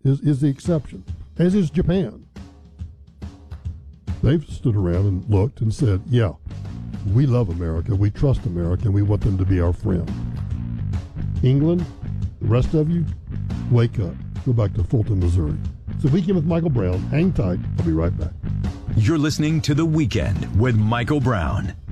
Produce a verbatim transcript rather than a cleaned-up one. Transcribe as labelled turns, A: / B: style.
A: is, is the exception, as is Japan. They've stood around and looked and said, yeah, we love America, we trust America, and we want them to be our friend. England, the rest of you, wake up. Go back to Fulton, Missouri. So Weekend with Michael Brown. Hang tight. I'll be right back.
B: You're listening to The Weekend with Michael Brown.